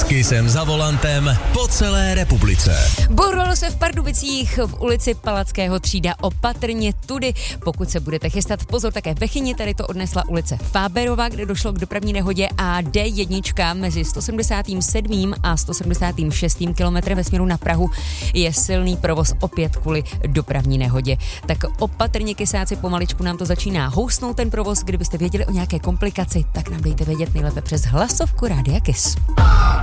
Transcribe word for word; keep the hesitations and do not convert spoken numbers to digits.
Kysem za volantem po celé republice. Bouralo se v Pardubicích v ulici Palackého třída opatrně tudy. Pokud se budete chystat, pozor, také v Bechyni, tady to odnesla ulice Fáberová, kde došlo k dopravní nehodě a D jedna mezi sto sedmdesát sedm a sto sedmdesát šest kilometrem ve směru na Prahu je silný provoz opět kvůli dopravní nehodě. Tak opatrně, kysáci, pomaličku nám to začíná housnout ten provoz. Kdybyste věděli o nějaké komplikaci, tak nám dejte vědět nejlépe přes hlasovku Rádia Kiss.